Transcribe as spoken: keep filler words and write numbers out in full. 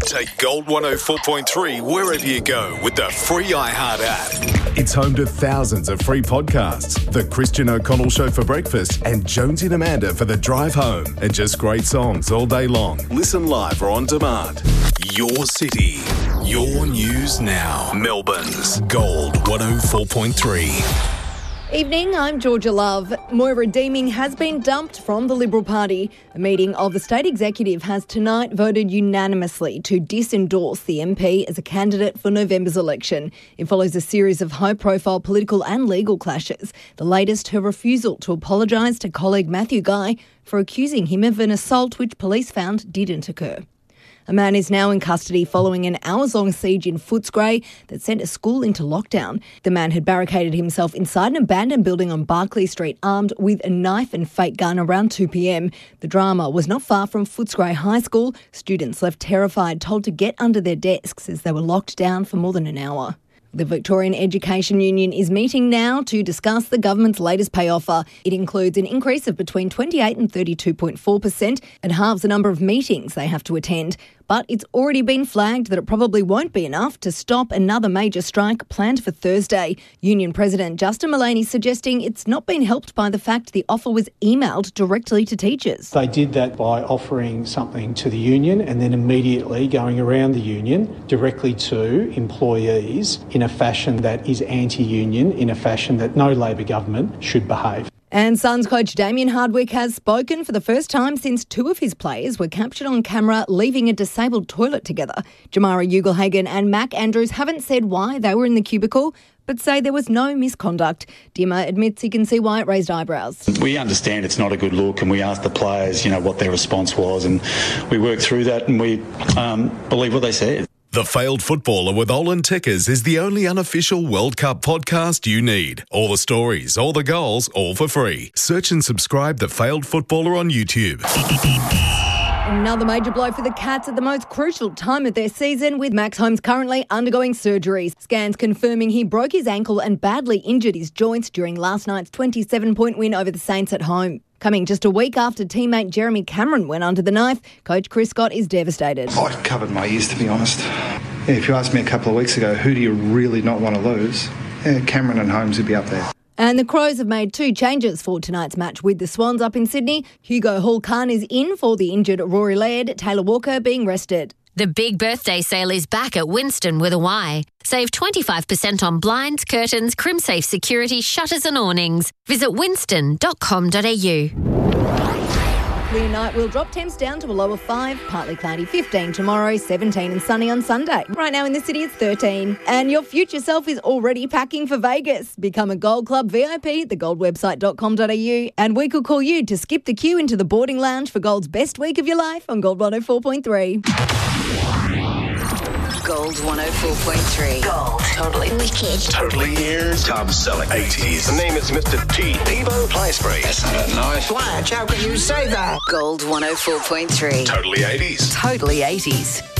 Take Gold one oh four point three wherever you go with the free iHeart app. It's home to thousands of free podcasts. The Christian O'Connell Show for breakfast and Jonesy and Amanda for the drive home. And just great songs all day long. Listen live or on demand. Your city, your news now. Melbourne's Gold one oh four point three. Evening, I'm Georgia Love. Moira Deeming has been dumped from the Liberal Party. A meeting of the state executive has tonight voted unanimously to disendorse the M P as a candidate for November's election. It follows a series of high-profile political and legal clashes. The latest, her refusal to apologise to colleague Matthew Guy for accusing him of an assault which police found didn't occur. A man is now in custody following an hours-long siege in Footscray that sent a school into lockdown. The man had barricaded himself inside an abandoned building on Barclay Street, armed with a knife and fake gun around two p.m. The drama was not far from Footscray High School. Students left terrified, told to get under their desks as they were locked down for more than an hour. The Victorian Education Union is meeting now to discuss the government's latest pay offer. It includes an increase of between twenty-eight and thirty-two point four percent and halves the number of meetings they have to attend. But it's already been flagged that it probably won't be enough to stop another major strike planned for Thursday. Union President Justin Mullaney suggesting it's not been helped by the fact the offer was emailed directly to teachers. They did that by offering something to the union and then immediately going around the union directly to employees in a fashion that is anti-union, in a fashion that no Labor government should behave. And Suns coach Damien Hardwick has spoken for the first time since two of his players were captured on camera leaving a disabled toilet together. Jamara Ugelhagen and Mac Andrews haven't said why they were in the cubicle, but say there was no misconduct. Dimmer admits he can see why it raised eyebrows. We understand it's not a good look, and we asked the players, you know, what their response was, and we worked through that, and we um, believe what they said. The Failed Footballer with Olin Tickers is the only unofficial World Cup podcast you need. All the stories, all the goals, all for free. Search and subscribe The Failed Footballer on YouTube. Another major blow for the Cats at the most crucial time of their season, with Max Holmes currently undergoing surgeries. Scans confirming he broke his ankle and badly injured his joints during last night's twenty-seven point win over the Saints at home. Coming just a week after teammate Jeremy Cameron went under the knife, coach Chris Scott is devastated. I covered my ears, to be honest. Yeah, if you asked me a couple of weeks ago, who do you really not want to lose? Yeah, Cameron and Holmes would be up there. And the Crows have made two changes for tonight's match with the Swans up in Sydney. Hugo Hall-Khan is in for the injured Rory Laird, Taylor Walker being rested. The big birthday sale is back at Winston with a Y. Save twenty-five percent on blinds, curtains, crimsafe security, shutters and awnings. Visit winston dot com dot a u. Clear night will drop temps down to a low of five, partly cloudy fifteen tomorrow, seventeen and sunny on Sunday. Right now in the city it's thirteen. And your future self is already packing for Vegas. Become a Gold Club V I P at the gold website dot com dot a u, and we could call you to skip the queue into the boarding lounge for Gold's best week of your life on Gold one oh four point three. Gold one oh four point three. Gold. Totally wicked. Totally ears. Top selling eighties. The name is Mister T. Devo Play Spray. That's not nice. Blanche, how can you say that? Gold one oh four point three. Totally eighties. Totally eighties.